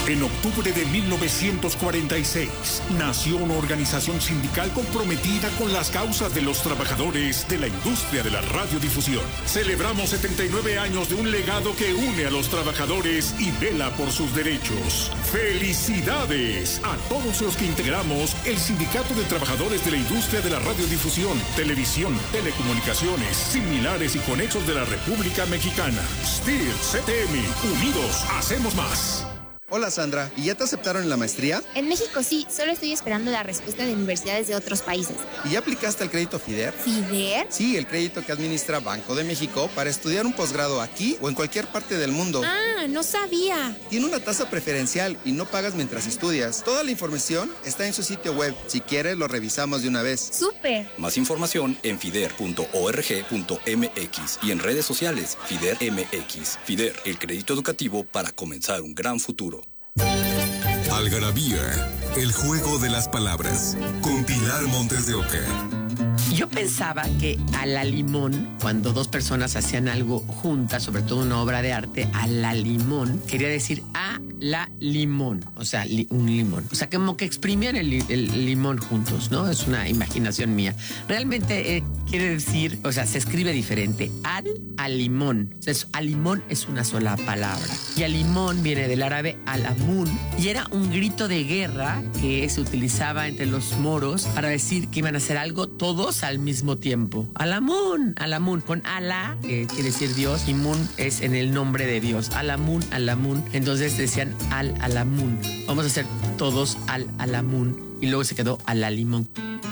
En octubre de 1946, nació una organización sindical comprometida con las causas de los trabajadores de la industria de la radiodifusión. Celebramos 79 años de un legado que une a los trabajadores y vela por sus derechos. ¡Felicidades a todos los que integramos el Sindicato de Trabajadores de la Industria de la Radiodifusión, Televisión, Telecomunicaciones, Similares y Conexos de la República Mexicana! STIR, CTM, unidos, hacemos más. Hola Sandra, ¿y ya te aceptaron en la maestría? En México sí, solo estoy esperando la respuesta de universidades de otros países. ¿Y ya aplicaste al crédito FIDER? ¿FIDER? Sí, el crédito que administra Banco de México para estudiar un posgrado aquí o en cualquier parte del mundo. Ah, no sabía. Tiene una tasa preferencial y no pagas mientras estudias. Toda la información está en su sitio web. Si quieres, lo revisamos de una vez. ¡Súper! Más información en fider.org.mx y en redes sociales FIDER MX. FIDER, el crédito educativo para comenzar un gran futuro. Algarabía, el juego de las palabras, con Pilar Montes de Oca. Yo pensaba que a la limón, cuando dos personas hacían algo juntas, sobre todo una obra de arte, a la limón, quería decir a la limón, o sea, un limón. O sea, como que exprimían el limón juntos, ¿no? Es una imaginación mía. Realmente quiere decir, o sea, se escribe diferente. Al limón. O sea, al limón es una sola palabra. Y al limón viene del árabe al-amun, y era un grito de guerra que se utilizaba entre los moros para decir que iban a hacer algo todos al mismo tiempo. Al-amun, al-amun. Con Alá, que quiere decir Dios, y Mun es en el nombre de Dios. Al-amun, al-amun. Entonces decían al-alamun. Vamos a hacer todos al-alamun. Y luego se quedó al-limón.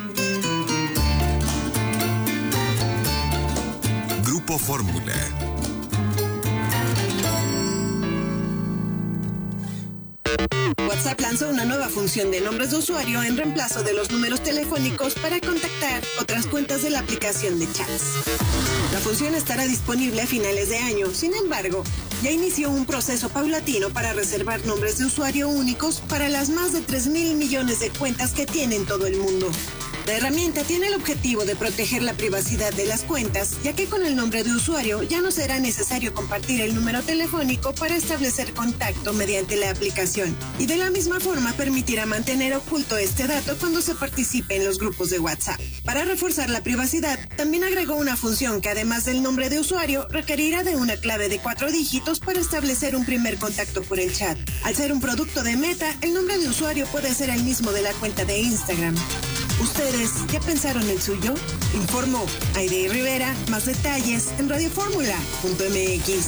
Grupo Fórmula. WhatsApp lanzó una nueva función de nombres de usuario en reemplazo de los números telefónicos para contactar otras cuentas de la aplicación de chats. La función estará disponible a finales de año. Sin embargo, ya inició un proceso paulatino para reservar nombres de usuario únicos para las más de 3,000 millones de cuentas que tiene en todo el mundo. La herramienta tiene el objetivo de proteger la privacidad de las cuentas, ya que con el nombre de usuario ya no será necesario compartir el número telefónico para establecer contacto mediante la aplicación. Y de la misma forma permitirá mantener oculto este dato cuando se participe en los grupos de WhatsApp. Para reforzar la privacidad, también agregó una función que además del nombre de usuario, requerirá de una clave de 4 dígitos para establecer un primer contacto por el chat. Al ser un producto de Meta, el nombre de usuario puede ser el mismo de la cuenta de Instagram. ¿Ustedes ya pensaron el suyo? Informó Aide Rivera. Más detalles en radioformula.mx.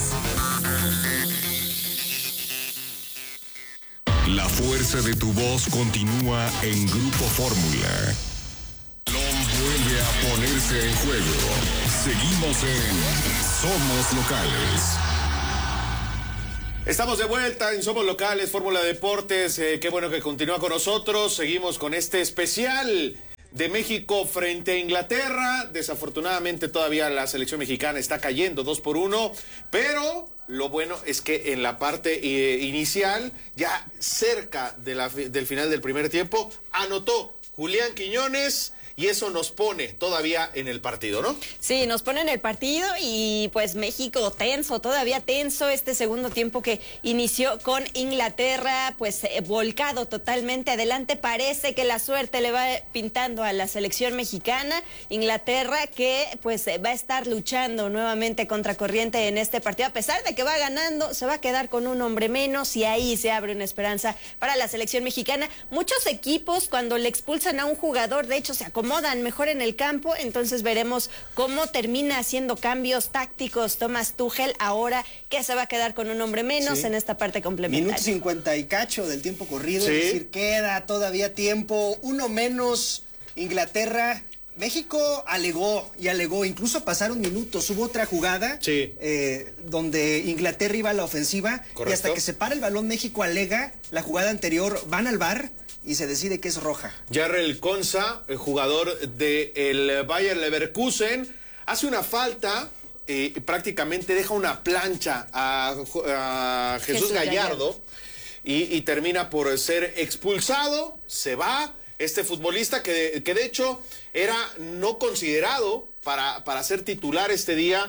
La fuerza de tu voz continúa en Grupo Fórmula. Vuelve a ponerse en juego. Seguimos en Somos Locales. Estamos de vuelta en Somos Locales, Fórmula Deportes. Qué bueno que continúa con nosotros. Seguimos con este especial de México frente a Inglaterra. Desafortunadamente todavía la selección mexicana está cayendo 2-1, pero lo bueno es que en la parte inicial, ya cerca de del final del primer tiempo, anotó Julián Quiñones. Y eso nos pone todavía en el partido, ¿no? Sí, nos pone en el partido y pues México tenso, todavía tenso este segundo tiempo que inició con Inglaterra, pues volcado totalmente adelante. Parece que la suerte le va pintando a la selección mexicana. Inglaterra que pues va a estar luchando nuevamente contra corriente en este partido. A pesar de que va ganando, se va a quedar con un hombre menos y ahí se abre una esperanza para la selección mexicana. Muchos equipos cuando le expulsan a un jugador, de hecho se acomodan mejor en el campo, entonces veremos cómo termina haciendo cambios tácticos Thomas Tuchel ahora que se va a quedar con un hombre menos en esta parte complementaria. Minuto 50 y cacho del tiempo corrido, Sí. Es decir, queda todavía tiempo, uno menos. Inglaterra, México alegó, incluso pasaron minutos, hubo otra jugada donde Inglaterra iba a la ofensiva. Correcto. Y hasta que se para el balón México alega, la jugada anterior van al VAR y se decide que es roja. Jarrell Konsa, el jugador del Bayer Leverkusen, hace una falta, prácticamente deja una plancha a Jesús Gallardo y termina por ser expulsado, se va, este futbolista que de hecho era no considerado para ser titular este día,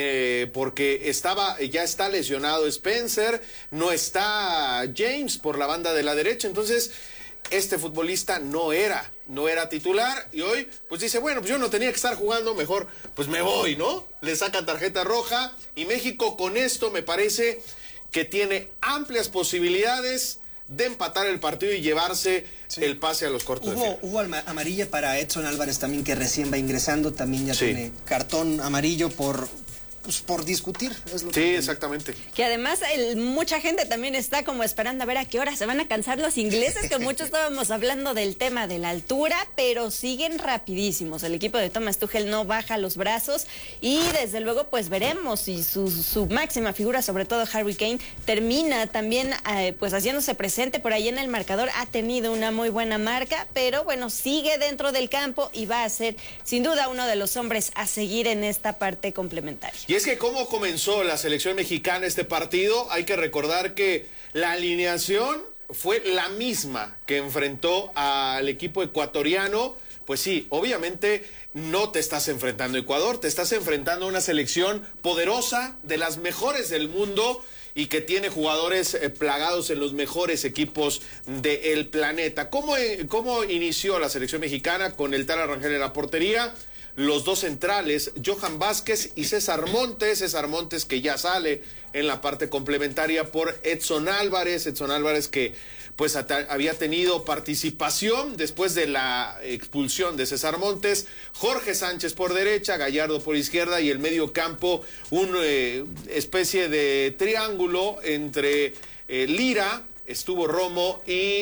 porque ya está lesionado Spencer, no está James por la banda de la derecha, entonces este futbolista no era titular y hoy pues dice, bueno, pues yo no tenía que estar jugando, mejor pues me voy, ¿no? Le sacan tarjeta roja y México con esto me parece que tiene amplias posibilidades de empatar el partido y llevarse el pase a los cortos. Hubo amarilla para Edson Álvarez también, que recién va ingresando, también ya tiene cartón amarillo por discutir. Es lo que exactamente. Que además mucha gente también está como esperando a ver a qué hora se van a cansar los ingleses, que muchos estábamos hablando del tema de la altura, pero siguen rapidísimos. El equipo de Thomas Tuchel no baja los brazos y desde luego pues veremos si su máxima figura, sobre todo Harry Kane, termina también pues haciéndose presente por ahí en el marcador. Ha tenido una muy buena marca, pero bueno, sigue dentro del campo y va a ser sin duda uno de los hombres a seguir en esta parte complementaria. Y es que cómo comenzó la selección mexicana este partido, hay que recordar que la alineación fue la misma que enfrentó al equipo ecuatoriano. Pues sí, obviamente no te estás enfrentando a Ecuador, te estás enfrentando a una selección poderosa, de las mejores del mundo y que tiene jugadores plagados en los mejores equipos del planeta. ¿Cómo inició la selección mexicana? Con el Tala Rangel en la portería. Los dos centrales, Johan Vázquez y César Montes que ya sale en la parte complementaria por Edson Álvarez que pues había tenido participación después de la expulsión de César Montes, Jorge Sánchez por derecha, Gallardo por izquierda y el medio campo, una especie de triángulo entre Lira, estuvo Romo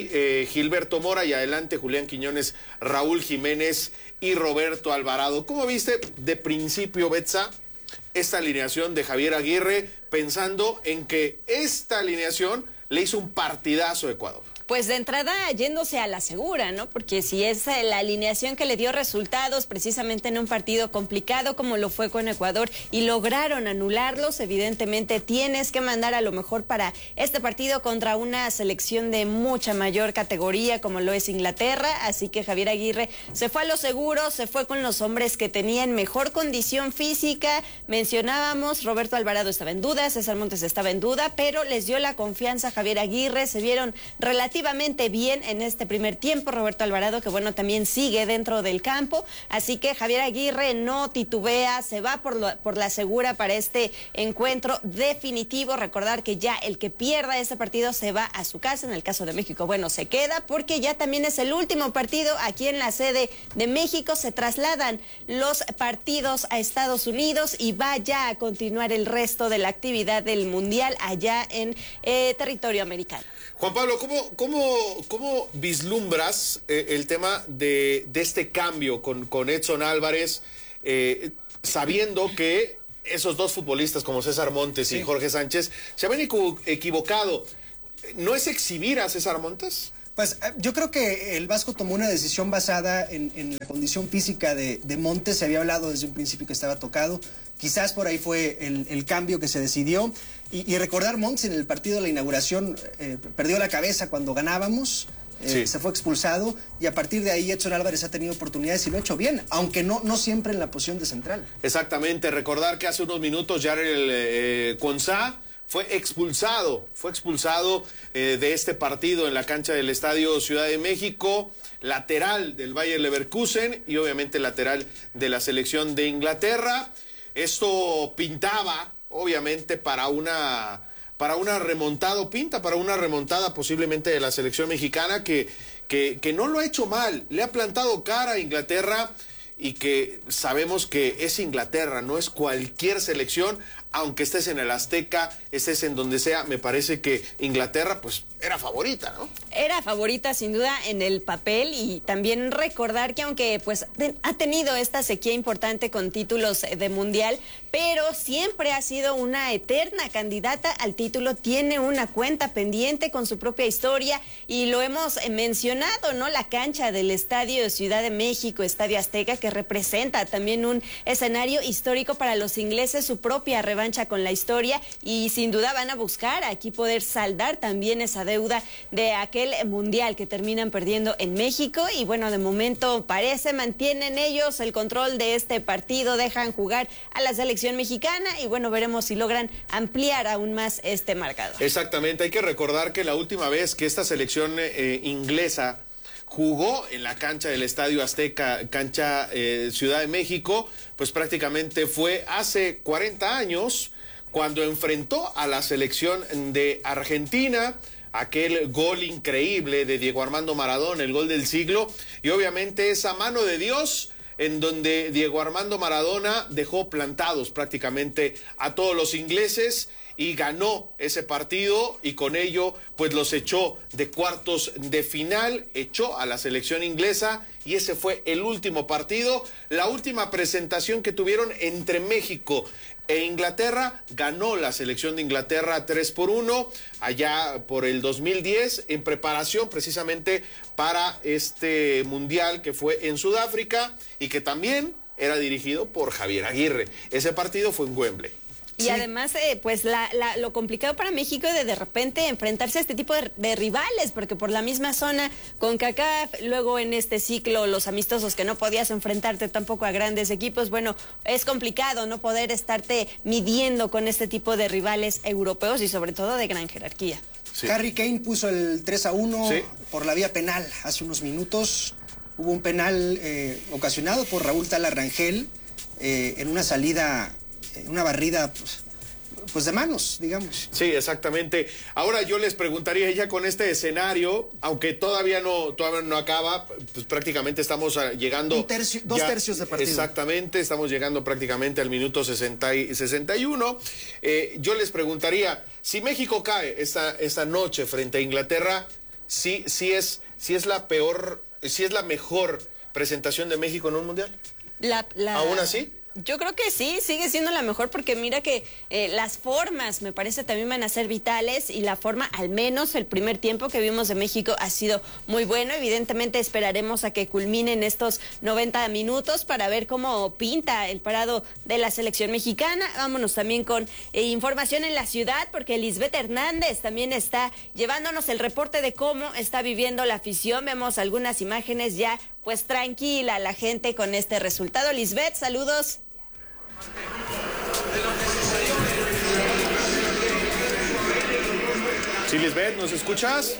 y Gilberto Mora, y adelante Julián Quiñones, Raúl Jiménez y Roberto Alvarado. ¿Cómo viste de principio, Betsa, esta alineación de Javier Aguirre, pensando en que esta alineación le hizo un partidazo a Ecuador? Pues de entrada yéndose a la segura, ¿no? Porque si es la alineación que le dio resultados precisamente en un partido complicado como lo fue con Ecuador y lograron anularlos, evidentemente tienes que mandar a lo mejor para este partido contra una selección de mucha mayor categoría como lo es Inglaterra. Así que Javier Aguirre se fue a lo seguro, se fue con los hombres que tenían mejor condición física. Mencionábamos, Roberto Alvarado estaba en duda, César Montes estaba en duda, pero les dio la confianza a Javier Aguirre, se vieron relativamente bien en este primer tiempo. Roberto Alvarado, que bueno, también sigue dentro del campo, así que Javier Aguirre no titubea, se va por la segura para este encuentro definitivo. Recordar que ya el que pierda este partido se va a su casa. En el caso de México, bueno, se queda porque ya también es el último partido aquí en la sede de México. Se trasladan los partidos a Estados Unidos y va ya a continuar el resto de la actividad del Mundial allá en territorio americano. Juan Pablo, ¿cómo vislumbras el tema de este cambio con Edson Álvarez, sabiendo que esos dos futbolistas como César Montes y Jorge Sánchez se habían equivocado? ¿No es exhibir a César Montes? Pues yo creo que el Vasco tomó una decisión basada en la condición física de Montes. Se había hablado desde un principio que estaba tocado. Quizás por ahí fue el cambio que se decidió. Y recordar, Montes en el partido de la inauguración perdió la cabeza cuando ganábamos. Se fue expulsado y a partir de ahí Edson Álvarez ha tenido oportunidades y lo ha hecho bien, aunque no siempre en la posición de central. Exactamente, recordar que hace unos minutos Yarel Quonsah fue expulsado de este partido en la cancha del Estadio Ciudad de México, lateral del Bayer Leverkusen y obviamente lateral de la selección de Inglaterra. Esto pintaba obviamente para una remontada, para una remontada posiblemente de la selección mexicana que no lo ha hecho mal, le ha plantado cara a Inglaterra y que sabemos que es Inglaterra, no es cualquier selección, aunque estés en el Azteca, estés en donde sea. Me parece que Inglaterra pues era favorita, ¿no? Era favorita sin duda en el papel, y también recordar que aunque pues ha tenido esta sequía importante con títulos de mundial, pero siempre ha sido una eterna candidata al título, tiene una cuenta pendiente con su propia historia y lo hemos mencionado, ¿no? La cancha del Estadio Ciudad de México, Estadio Azteca, que representa también un escenario histórico para los ingleses, su propia revancha revancha con la historia y sin duda van a buscar aquí poder saldar también esa deuda de aquel mundial que terminan perdiendo en México. Y bueno, de momento mantienen ellos el control de este partido, dejan jugar a la selección mexicana y bueno, veremos si logran ampliar aún más este marcador. Exactamente, hay que recordar que la última vez que esta selección inglesa jugó en la cancha del Estadio Azteca, cancha Ciudad de México, pues prácticamente fue hace 40 años cuando enfrentó a la selección de Argentina, aquel gol increíble de Diego Armando Maradona, el gol del siglo, y obviamente esa mano de Dios en donde Diego Armando Maradona dejó plantados prácticamente a todos los ingleses y ganó ese partido y con ello pues los echó de cuartos de final, echó a la selección inglesa y ese fue el último partido, la última presentación que tuvieron entre México e Inglaterra. Ganó la selección de Inglaterra 3-1 allá por el 2010 en preparación precisamente para este mundial que fue en Sudáfrica y que también era dirigido por Javier Aguirre. Ese partido fue en Wembley. Y además, pues lo complicado para México de repente enfrentarse a este tipo de rivales, porque por la misma zona, CONCACAF, luego en este ciclo los amistosos que no podías enfrentarte tampoco a grandes equipos, bueno, es complicado no poder estarte midiendo con este tipo de rivales europeos y sobre todo de gran jerarquía. Sí. Harry Kane puso el 3-1 por la vía penal hace unos minutos. Hubo un penal ocasionado por Raúl Tala Rangel en una salida, una barrida pues de manos, digamos. Sí, exactamente. Ahora yo les preguntaría ya con este escenario, aunque todavía no acaba, pues prácticamente estamos llegando... Dos tercios de partido. Exactamente, estamos llegando prácticamente al minuto 61. Yo les preguntaría, si México cae esta noche frente a Inglaterra, si es la mejor presentación de México en un mundial. ¿Aún así? Yo creo que sí, sigue siendo la mejor porque mira que las formas me parece también van a ser vitales y la forma, al menos el primer tiempo que vimos de México ha sido muy bueno. Evidentemente esperaremos a que culminen estos 90 minutos para ver cómo pinta el parado de la selección mexicana. Vámonos también con información en la ciudad porque Lisbeth Hernández también está llevándonos el reporte de cómo está viviendo la afición. Vemos algunas imágenes ya pues tranquila la gente con este resultado. Lisbeth, saludos. Sí, Lisbeth, ¿nos escuchas?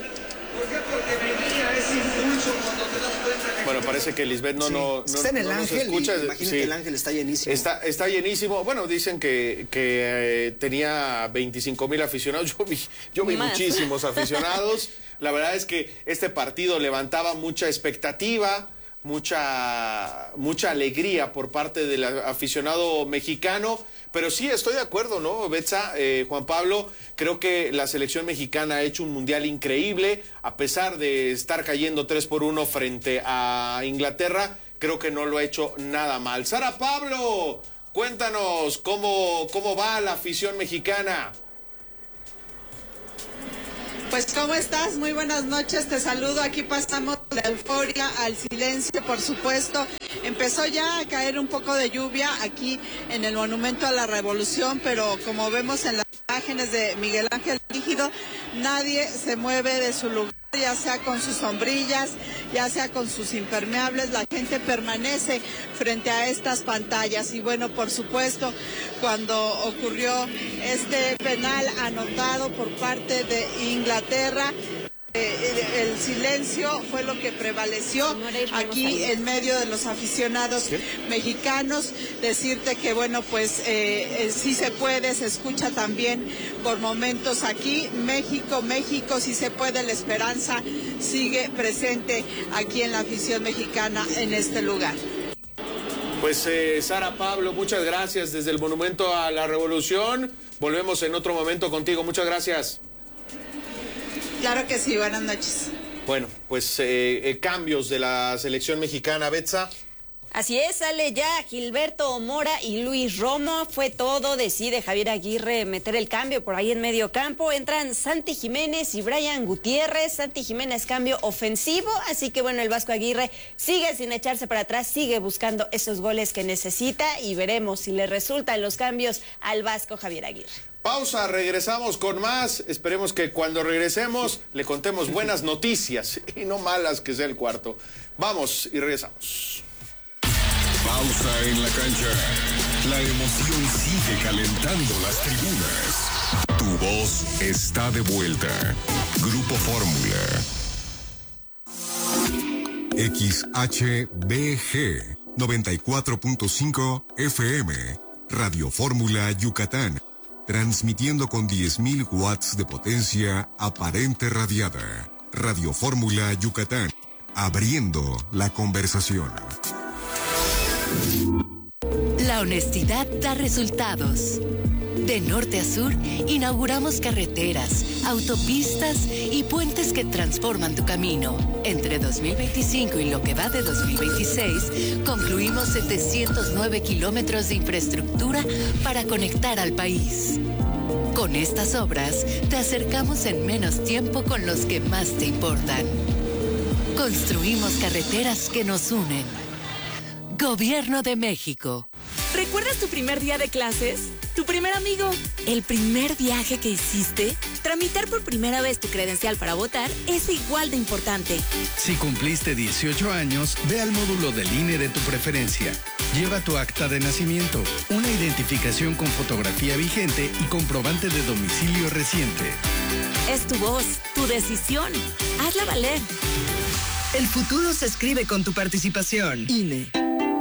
Bueno, parece que Lisbeth no está en el no Ángel, nos escucha. Imagínate, el Ángel está llenísimo. Está llenísimo. Bueno, dicen que tenía 25,000 aficionados. Yo vi muchísimos aficionados. La verdad es que este partido levantaba mucha expectativa, mucha alegría por parte del aficionado mexicano, pero sí estoy de acuerdo, ¿no? Betsa, Juan Pablo, creo que la selección mexicana ha hecho un mundial increíble, a pesar de estar cayendo 3-1 frente a Inglaterra, creo que no lo ha hecho nada mal. Sara Pablo, cuéntanos cómo va la afición mexicana. Pues, ¿cómo estás? Muy buenas noches, te saludo. Aquí pasamos de la euforia al silencio, por supuesto. Empezó ya a caer un poco de lluvia aquí en el Monumento a la Revolución, pero como vemos en las imágenes de Miguel Ángel Rígido, nadie se mueve de su lugar, ya sea con sus sombrillas, ya sea con sus impermeables, la gente permanece frente a estas pantallas. Y bueno, por supuesto, cuando ocurrió este penal anotado por parte de Inglaterra, el silencio fue lo que prevaleció aquí en medio de los aficionados mexicanos. Decirte que bueno, pues sí se puede, se escucha también por momentos aquí, México, sí se puede, la esperanza sigue presente aquí en la afición mexicana en este lugar. Pues Sara Pablo, muchas gracias desde el Monumento a la Revolución. Volvemos en otro momento contigo, muchas gracias. Claro que sí, buenas noches. Bueno, pues cambios de la selección mexicana, Betsa. Así es, sale ya Gilberto Mora y Luis Romo. Fue todo, decide Javier Aguirre meter el cambio por ahí en medio campo. Entran Santi Jiménez y Brian Gutiérrez. Santi Jiménez cambio ofensivo, así que bueno, el Vasco Aguirre sigue sin echarse para atrás, sigue buscando esos goles que necesita y veremos si le resultan los cambios al Vasco Javier Aguirre. Pausa, regresamos con más. Esperemos que cuando regresemos le contemos buenas noticias y no malas, que sea el cuarto. Vamos y regresamos. Pausa en la cancha. La emoción sigue calentando las tribunas. Tu voz está de vuelta. Grupo Fórmula. XHBG 94.5 FM. Radio Fórmula Yucatán. Transmitiendo con 10.000 watts de potencia aparente radiada. Radio Fórmula Yucatán. Abriendo la conversación. La honestidad da resultados. De norte a sur, inauguramos carreteras, autopistas y puentes que transforman tu camino. Entre 2025 y lo que va de 2026, concluimos 709 kilómetros de infraestructura para conectar al país. Con estas obras, te acercamos en menos tiempo con los que más te importan. Construimos carreteras que nos unen. Gobierno de México. ¿Recuerdas tu primer día de clases? ¿Tu primer amigo? ¿El primer viaje que hiciste? Tramitar por primera vez tu credencial para votar es igual de importante. Si cumpliste 18 años, ve al módulo del INE de tu preferencia. Lleva tu acta de nacimiento, una identificación con fotografía vigente y comprobante de domicilio reciente. Es tu voz, tu decisión. Hazla valer. El futuro se escribe con tu participación. INE.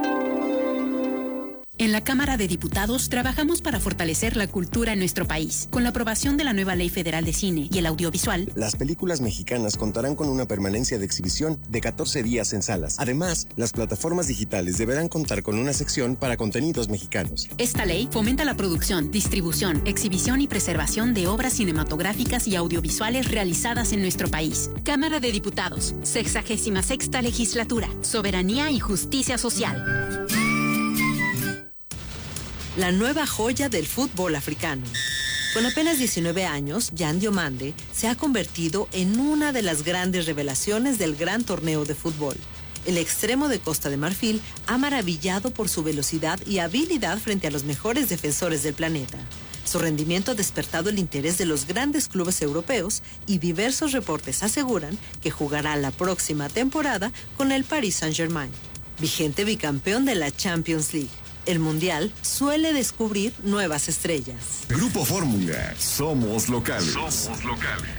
En la Cámara de Diputados trabajamos para fortalecer la cultura en nuestro país. Con la aprobación de la nueva Ley Federal de Cine y el Audiovisual, las películas mexicanas contarán con una permanencia de exhibición de 14 días en salas. Además, las plataformas digitales deberán contar con una sección para contenidos mexicanos. Esta ley fomenta la producción, distribución, exhibición y preservación de obras cinematográficas y audiovisuales realizadas en nuestro país. Cámara de Diputados, 66ª Legislatura, Soberanía y Justicia Social. La nueva joya del fútbol africano. Con apenas 19 años, Jan Diomande se ha convertido en una de las grandes revelaciones del gran torneo de fútbol. El extremo de Costa de Marfil ha maravillado por su velocidad y habilidad frente a los mejores defensores del planeta. Su rendimiento ha despertado el interés de los grandes clubes europeos y diversos reportes aseguran que jugará la próxima temporada con el Paris Saint-Germain, vigente bicampeón de la Champions League. El Mundial suele descubrir nuevas estrellas. Grupo Fórmula. Somos locales. Somos locales.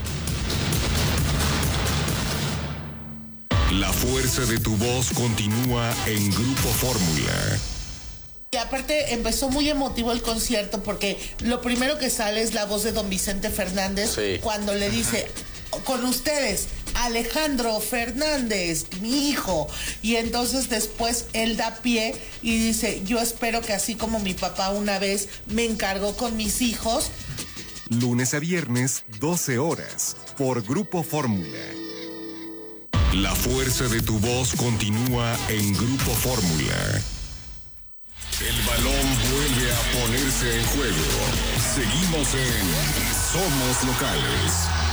La fuerza de tu voz continúa en Grupo Fórmula. Y aparte empezó muy emotivo el concierto porque lo primero que sale es la voz de don Vicente Fernández cuando le dice, con ustedes, Alejandro Fernández, mi hijo. Y entonces después él da pie y dice, yo espero que así como mi papá una vez me encargó con mis hijos. Lunes a viernes, 12 horas, por Grupo Fórmula. La fuerza de tu voz continúa en Grupo Fórmula. El balón vuelve a ponerse en juego. Seguimos en Somos Locales.